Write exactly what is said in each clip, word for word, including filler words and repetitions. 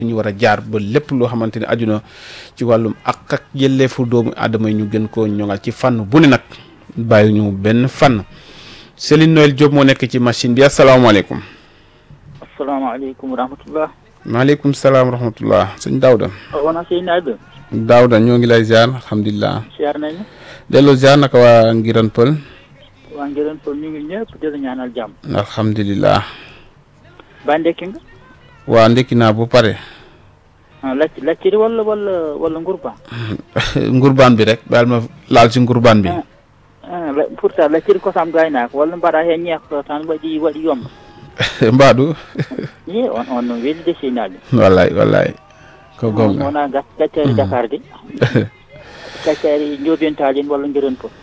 ñu war a jaar ba lépp loo xamante ne aju na ci wàllum ak ak yelleefu doomu aadama yi ñu gën koo ñoŋal ci fànn bu ne nag bàyyi ñu benn fànn Céline Noël Diop moo nekk ci machine bi asalaamaaleykum. asalaamaaleykum wa rahmatulah. maaleykum salaam wa rahmatulah sëñ Daouda. wana sëñ Naïba. Daouda ñoo ngi lay ziar alhamdulilah. ziar nañu. delloo ziar naka waa Ngiran Pël. waa Ngiran Pël ñu ngi ñëpp di la ñaanal jàmm. alhamdulilah. ba ndekki nga. waa ndekki naa bu pare. ah lacc lacciri wala wala wala ngurbaan. ngurbaan bi rek baal ma laal ci ngurbaan bi. ah ah pourtant lacciri kosam gaynaako walla mbaɗa heen ñeek tan waɗi waɗi yomba. mbaadu. i on on no weeli de seynaali. wallaay wallaay. ko gonga wona gaccari Dakar de. gaccari Ndiobentali walla Ngiran Pël.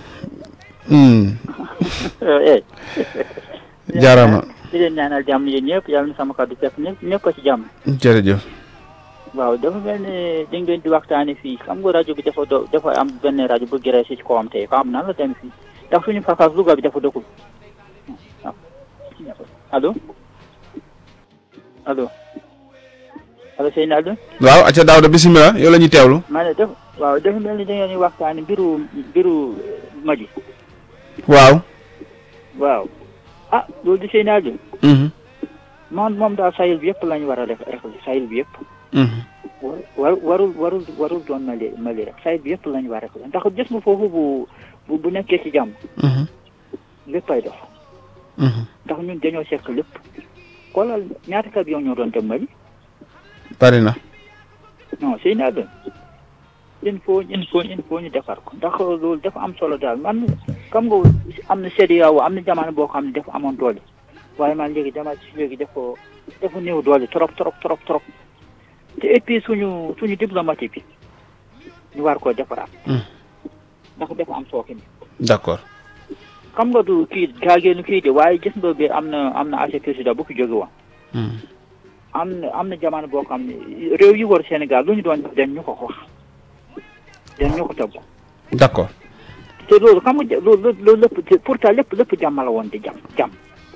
eeyi. jaarama. di leen ñaanal jàmm yéen ñëpp yàlla na sama kàddu fekk ñëpp ñëpp ko ci jàmm. jërëjëf. waaw dafa mel ne da ngeen di waxtaane fii xam nga rajo bi dafa do dafa am benn rajo bu gëree si kawam tey ko am nan la dem fii ndax suñu fafaas Louga bi dafa dëkkul waaw allo allo allo Seydina Aldo. waaw acca Daouda bisimilah yow la ñuy teewlu. maa ne def waaw dafa mel ni da ngeen di waxtaane mbiru mbiru Madi. waaw. waaw ah loolu di Seydina Aldo. man moom daal sayil bi yëpp la ñu war a def rek sayil bi yëpp. war warul warul warul doon Mali Mali rek sayil bi yëpp la ñu war a def ndax gis nga foofu bu bu bu nekkee ci jàmm. léppay dox. ndax ñun dañoo sekk lépp. xoolal ñaata camion ñoo doon dem Mali. bari na. non sëy naa doon il faut il faut il faut ñu defar ko ndax loolu dafa am solo daal man xam nga am na C E D E A O am na jamono boo xam ne dafa amoon doole. waaye man léegi dama ci léegi dafa dafa néew doole trop trop trop trop te et puis suñu suñu diplomatie bi ñu war koo defaraat. ndax dafa am sooke ni d'accord. xam nga du kii gaageenu kii de waaye gis nga bi am na am na ancien président bu fi jóge woon. am na am na jamono boo xam ne réew yi wër Sénégal lu ñu doon dañ ñu ko wax dañ ñu ko tëgg. d'accord. te loolu xam nga loolu loolu lépp pourtant lépp lépp jàmm la woon di jàmm jàmm.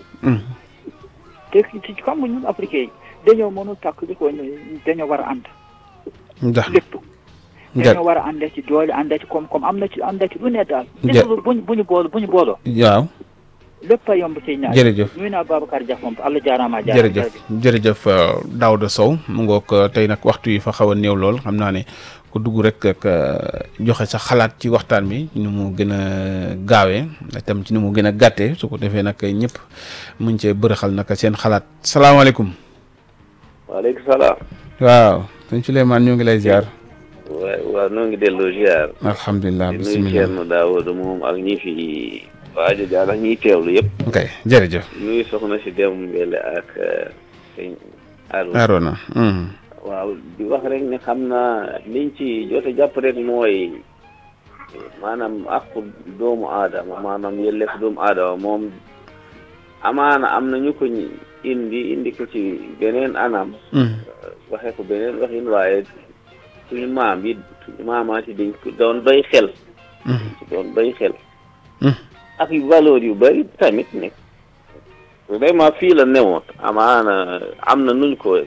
te ci xam nga ñun africain yi dañoo mënul tàkk li ko dañoo war a ànd. ndax lépp. dañoo war a ànd ci doole ànd ci koom-koom am na ci ànd ci lu ne daal. jë bu ñu bu ñu booloo bu ñu booloo. waaw. lépp a yomb ci ñaar. jërëjëf nuyu naa Babacar Dia moom Allah jaaraama jaaraama jërëjëf jërëjëf Daouda Sow mu ngoog tey nag waxtu yi fa xaw a néew lool xam naa ne ku dugg rek ak joxe sa xalaat ci waxtaan bi ni mu gën a gaawee itam ci ni mu gën a gàttee su ko defee nag ñëpp muñ cee bërëxal nag seen xalaat salaamaaleykum. waaleykum salaam. waaw sëñ Souleymane ñoo ngi lay ziar. waaw waaw ñoo ngi delloo ziar. alhamdulilah bisimilah di nuyu Thierno Daouda moom ak ñi fi waajo jaar ak ñiy teewlu yëpp. ok jërëjëf. nuyu soxna si dem Mbele ak sëñ Arona. Arona. waaw di wax rek ne xam naa liñ ci jot a jàpp rek mooy maanaam ak doomu aadama maanaam yelleef doomu aadama moom amaana am na ñu ko indi indi ko ci beneen anam. waxee ko beneen waxin waaye suñu maam yi suñu maamaat yi dañ ko doon doy xel. doon doy xel. ak valeur yu bari tamit ne vraiment fii la newoon amaana am na nuñ ko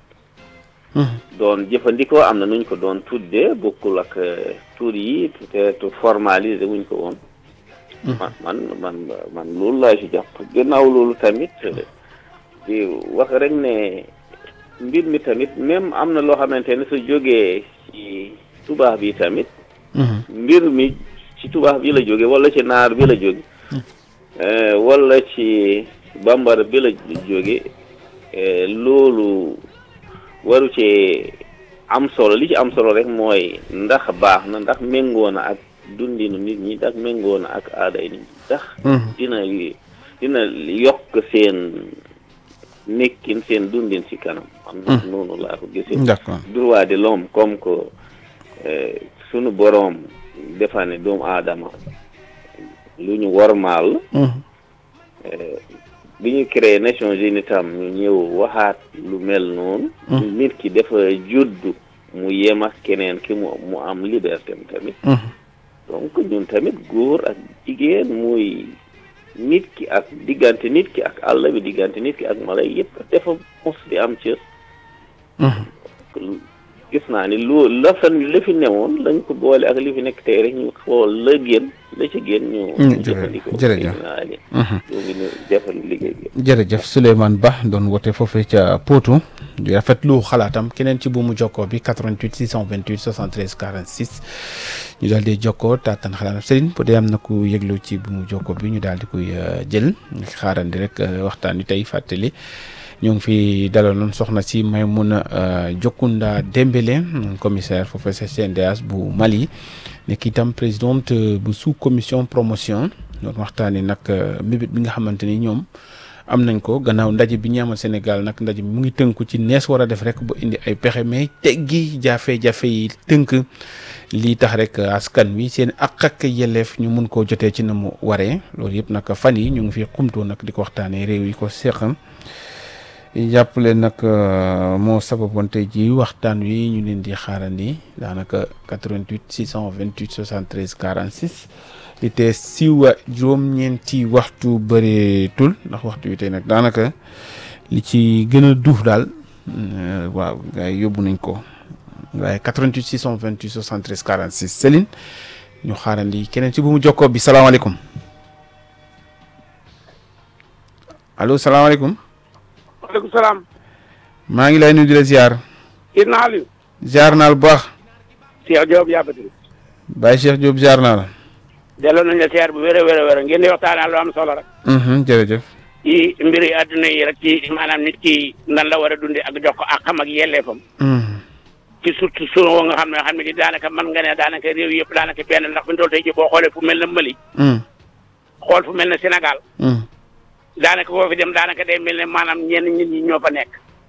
doon jëfandikoo am na nuñ ko doon tuddee bokkul ak tur yi peut-être formalisé wuñ ko woon. man man man man loolu laa ci jàpp gannaaw loolu tamit di wax rek ne mbir mi tamit même am na loo xamante ne su jógee ci tubaab bi tamit. mbir mi ci tubaab bi la jóge wala ci naar bi la jóge wala ci bambara bi la jóge loolu waru ci am solo li ci am solo rek mooy ndax baax na ndax méngoo na ak dundinu nit ñi ndax méngoo na ak aaday nit ñi ndax dina dina yokk seen nekkin seen dundin ci kanam man noonu laa ko gisee droit de l'homme comme que sunu boroom defa ne doomu aadama lu ñu wormaal bi ñu créé Nations Unies tam ñu ñëw waxaat lu mel noonu nit ki dafa judd mu yem ak keneen ki mu mu am liberté tamit donc ñun tamit góor ak jigéen muy nit ki ak diggante nit ki ak àll bi diggante nit ki ak mala yëpp dafa mos di am cër gis naa ni lu la fa la fi newoon lañ ko boole ak li fi nekk tey rek ñu xool la génn la ci génn ñu. ñu jëfandikoo jërëjëf ñu ngi defal liggéey bi. jërëjëf Souleymane Ba doon woote foofee ca Potou di rafetlu xalaatam keneen ci buumu jokkoo bi quatre-vingt-huit six cent vingt-huit soixante-treize quarante-six ñu daal di jokkoo taataan xalaatam Serigne bu dee am na ku yëglu ci buumu jokkoo bi ñu daal di koy jël xaarandi rek waxtaan wi tey fàttali. ñoo ngi fi dalaloon soxna si Maimouna Diokunda Dembélé commissaire foofu ca C N D H bu Mali nekk itam présidente bu sous commission promotion doon waxtaanee nag mébét bi nga xamante ni ñoom am nañ ko gannaaw ndaje bi ñu amal Sénégal nag ndaje bi mu ngi tënku ci nees war a def rek bu indi ay pexe mais teggi jafe-jafe yi tënk lii tax rek askan wi seen ak ak yelleef ñu mun koo jotee ci na mu waree loolu yëpp nag fan yi ñu ngi fi xumtoo nag di ko waxtaanee réew yi ko seqam. jàppale nag moo sababoon tey ji waxtaan wi ñu leen di xaarandi daanaka quatre-vingt-huit six cent vingt-huit soixante-treize quarante-six li te siiwa juróom-ñeenti waxtu bëreetul ndax waxtu wi tey nag daanaka li ci gën a duuf daal waaw gars yi yóbbu nañ ko waaye quatre-vingt-huit six cent vingt-huit soixante-treize quarante-six Céline ñu xaarandi keneen ci bu mu jokkoo bi salaamaaleykum allo salaamaaleykum. waaleykum salaam. maa ngi lay nuyu di la ziar. kii naa Aliou. ziar naa la bu baax. Cheikh Diop yàbbati. Baye Cheikh Diop ziar naa la. delloo nañ la ziar bu wér a wér a wér ngeen di waxtaanee lu am solo rek. jërëjëf. ci mbiri adduna yi rek ci maanaam nit ki nan la war a dundee ak jox ko ak xam ak yelleefam. ci surtout sunu woo nga xam ne xam ne daanaka mën nga ne daanaka réew yëpp daanaka benn ndax fi mu toll tey ji boo xoolee fu mel ne Mali. xool fu mel ne Sénégal. daanaka boo fi dem daanaka day mel ne maanaam ñenn nit ñi ñoo fa nekk.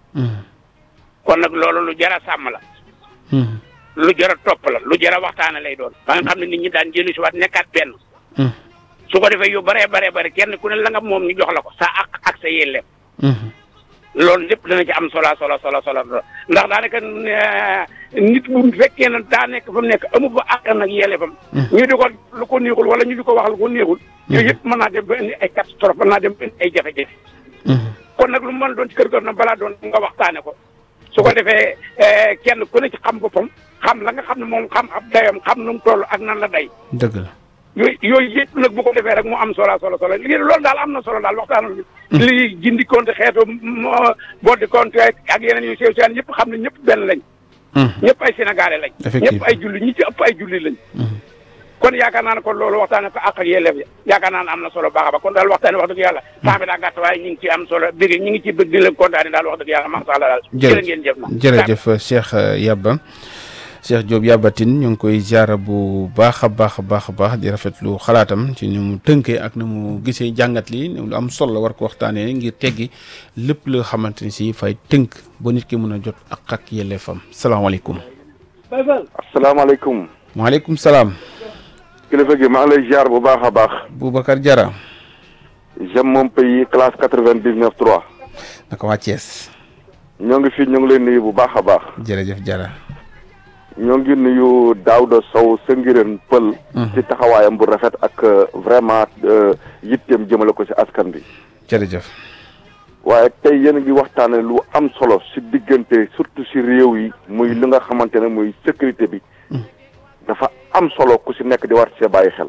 kon nag loolu lu jar a sàmm la. lu jar a topp la lu jar a waxtaane lay doon. ba nga xam ne nit ñi daan jëli si waat nekkaat benn. su ko defee yu baree baree bare kenn ku ne la nga moom ñu jox la ko sa ak ak sa yelleef. loolu lépp dana ci am solo solo solo solo ndax daanaka nit bu fekkee ne daa nekk fa mu nekk amu fa ak nag yelleefam. ñu di ko lu ko neexul wala ñu di ko wax lu ko neexul. yooyu yëpp mën naa dem ba indi ay catastrophe mën naa dem ba indi ay jafe-jafe. kon nag lu mu mën doon ci kër ga nag balaa doon nga waxtaane ko su ko defee kenn ku ne ci xam boppam xam la nga xam ne moom xam ab dayam xam nu mu toll ak nan la day. dëgg la. yooyu yooyu yëpp nag bu ko defee rek mu am solo solo solo lii loolu daal am na solo daal waxtaanal lii gindi compte xeetu boo di compte ak yeneen yu sew seen ñëpp xam ne ñëpp benn lañ. ñëpp ay sénégalais lañ. ñëpp ay julli ñi ci ëpp ay julli lañ. kon yaakaar naa ne kon loolu waxtaane ko ak ak yelleef yaakaar naa ne am na solo baax a baax kon daal waxtaane wax dëgg yàlla temps bi daa gàtt waaye ñu ngi ci am solo bëgg ñu ngi ci bëgg di leen kontaane daal wax dëgg yàlla macha allah daal jërë ngeen jëf na jërëjëf Cheikh Yaba Cheikh Diop Yabatine ñu ngi koy ziara bu baax a baax a baax a baax di rafetlu xalaatam ci ni mu tënkee ak na mu gisee jàngat li lu am solo la war ko waxtaanee ngir teggi lépp la xamante ni si fay tënk ba nit ki mën a jot ak ak yelleefam salaamaaleykum. asalaamaaleykum. waaleykum salaam. kilifa gi maa ngi lay ziar bu baax a baax. Boubacar Diarra. j'aime mon pays classe quatre-vingt-dix-neuf trois. naka waa Thiès. ñoo ngi fi ñu ngi leen nuyu bu baax a baax. jërëjëf Diarra. ñoo ngi nuyu Daouda Sow sa ngireen pël. ci taxawaayam bu rafet ak vraiment yitteem jëmale ko ci askan bi. jërëjëf. waaye tey yéen a ngi waxtaane lu am solo ci diggante surtout ci réew yi muy li nga xamante ne muy sécurité bi. dafa am solo ku ci nekk di war see bàyyi xel.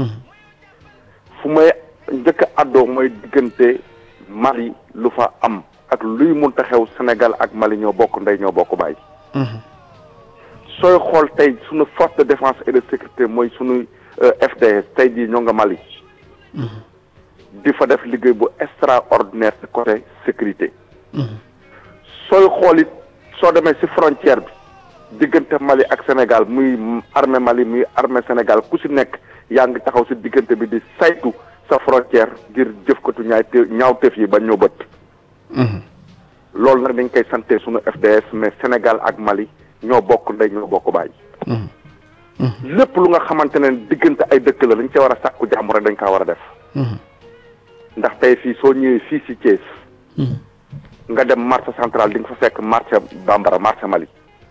fu may njëkk a àddoo mooy diggante Mali lu fa am ak luy munta xew Sénégal ak Mali ñoo bokk ndey ñoo bokk bàyyi. sooy xool tey suñu force de défense et de sécurité mooy suñu F D S tey jii ñoo nga Mali. di fa def liggéey bu extraordinaire ci côté sécurité. sooy xool it soo demee ci frontière bi. diggante Mali ak Sénégal muy armée Mali muy armée Sénégal ku ci nekk yaa ngi taxaw ci diggante bi di saytu sa frontière ngir jëfkatu ñaay te ñaaw tëf yi ba ñoo bët. loolu nag dañ koy sante suñu F D S mais Sénégal ak Mali ñoo bokk ndey ñoo bokk baay. lépp lu nga xamante ne diggante ay dëkk la dañ cee war a sàkku jàmm rek dañ kaa war a def. ndax tey fii soo ñëwee fii ci Thiès. nga dem marché central di nga fa fekk marché Bambara marché Mali.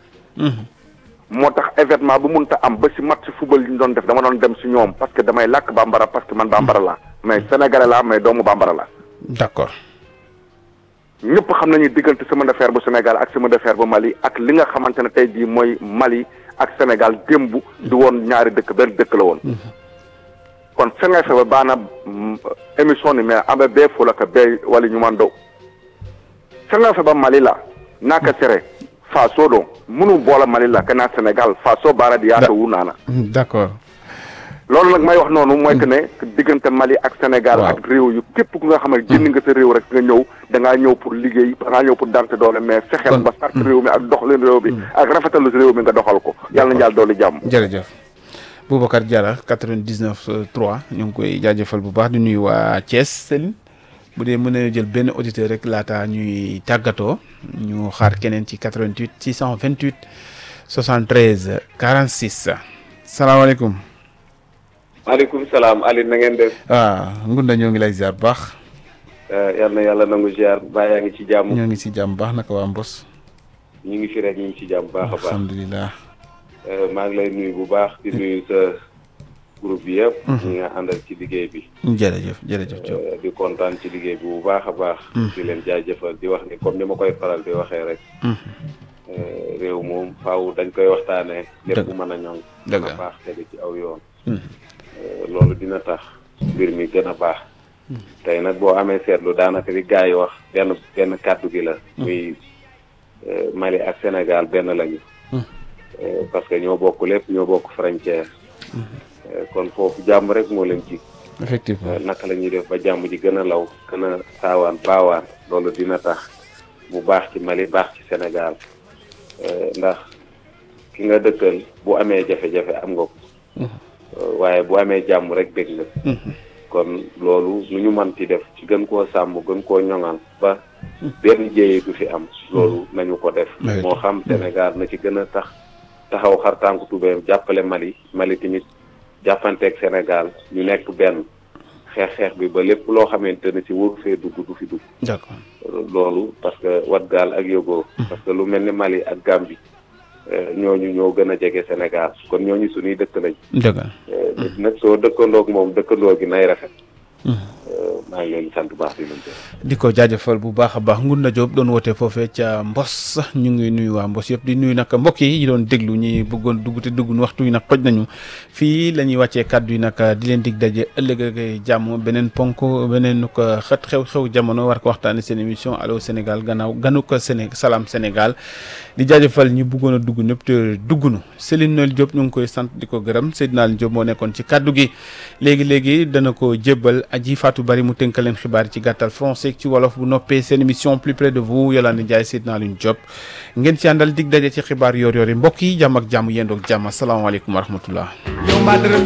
moo tax événement bu mënta am ba ci match football yi ñu doon def dama doon dem ci ñoom parce que damay làkk bambara parce que man bambara laa mais sénégalais laa mais doomu bambara laa. d'accord. ñëpp xam nañu diggante chemin de fer bu Sénégal ak chemin de fer bu Mali ak li nga xamante ne tey jii mooy Mali ak Sénégal démb du woon ñaari dëkk benn dëkk la woon. kon fenga fe bana émission ni mais abe be fola ka be wali nyumando fenga fe ba Malila naka tere fa sodo munu bola Malila kana Sénégal fa so bara di yaata wunana d'accord loolu nag may wax noonu mooy que ne diggante Mali ak Sénégal ak réew yu képp ku nga xam ne jënd nga sa réew rek nga ñëw da ngaa ñëw pour liggéey da ngaa ñëw pour dante doole mais fexeel ba sart réew mi ak doxalin réew mi ak rafetalu réew mi nga doxal ko yàlla na yàlla doole jàmm jërëjëf Boubacar Diarra quatre-vingt-dix-neuf trois ñu ngi koy jaajëfal bu baax di nuyu waa Thiès Céline bu dee mën na jël benn auditeur rek laata ñuy tàggatoo ñu xaar keneen ci quatre-vingt-huit six cent vingt-huit soixante-treize quarante-six salaamaaleykum. maaleykum salaam Aliou na ngeen def. waaw Ngunda ñoo ngi lay ziar bu baax. yal na yàlla nangu ziar baa yaa ngi ci jàmm. ñoo ngi ci jàmm baax naka waa Mbos. ñu ngi fi rek ñu ngi ci jàmm baax a baax alhamdulilah. maa ngi lay nuyu bu baax di nuyu sa groupe bi yëpp. ñi nga àndal ci liggéey bi. jërëjëf jërëjëf Diop. di kontaan ci liggéey bi bu baax a baax. di leen jaajëfal di wax ni comme ni ma koy faral di waxee rek. réew moom faaw dañ koy waxtaanee. lépp mën a ñoŋ. dëgg a baax tegu ci aw yoon. loolu dina tax mbir mi gën a baax. tey nag boo amee seetlu daanaka li gars yi wax benn benn kàddu gi la. muy Mali ak Sénégal benn lañu. parce que ñoo bokk lépp ñoo bokk frontière. kon foofu jàmm rek moo leen ji. effectivement naka la ñuy def ba jàmm ji gën a law gën a saawaan baawaan loolu dina tax mu baax ci Mali baax ci Sénégal ndax ki nga dëkkal bu amee jafe-jafe am nga ko. waaye bu amee jàmm rek dégg nga. kon loolu lu ñu mënti def ci gën koo sàmm gën koo ñoŋal ba benn jéye du fi am loolu nañu ko def. moo xam Sénégal na ci gën a tax taxaw xar tànku tubéyam jàppale Mali Mali tamit jàppanteeg Sénégal ñu nekk benn xeex xeex bi ba lépp loo xamante ne ci waru fee dugg du fi dugg. d'accord loolu parce que wat gaal ak yóbboo. parce que lu mel ni Mali ak Gambie. ñooñu ñoo gën a jege Sénégal kon ñooñu suñuy dëkk lañ. dëgg nit nag soo dëkkandoog moom dëkkandoo gi nay rafet. maa ngi leen sant bu baax di leen di ko jaajëfal bu baax a baax Ngunda Diop doon woote foofee ca Mbos ñu ngi nuyu waa Mbos yëpp di nuyu nag mbokk yi yi doon déglu ñi bëggoon dugg te dugg waxtu yi nag xoj nañu fii la ñuy wàccee kàddu yi nag di leen dig daje ëllëg ak jàmm beneen ponk beneen ko xët xew-xew jamono war ko waxtaanee seen émission Allô Sénégal gannaaw ganu ko Séné Salam Sénégal di jaajëfal ñi bëggoon a dugg ñëpp te duggunu Céline Noël Diop ñu ngi koy sant di ko gërëm Seydina Aliou Diop moo nekkoon ci kàddu gi léegi léegi dana ko jébbal aji Fatou Bari mu tënk leen xibaar ci gàttal français ci wolof bu noppee seen émission plus près de vous Yolande Ndiaye Seydina Aliou Diop ngeen ci àndal dig daje ci xibaar yoor yoor yi mbokk yi jàmm ak jàmm yendoog jàmm asalaamaaleykum wa rahmatullah